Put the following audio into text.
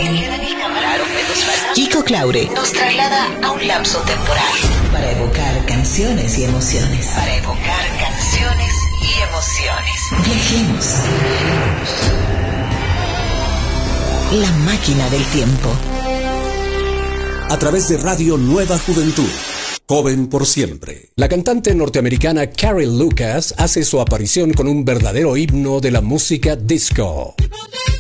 Kiko Claure nos traslada a un lapso temporal para evocar canciones y emociones. Viajemos. La máquina del tiempo. A través de Radio Nueva Juventud. Joven por siempre. La cantante norteamericana Carrie Lucas hace su aparición con un verdadero himno de la música disco.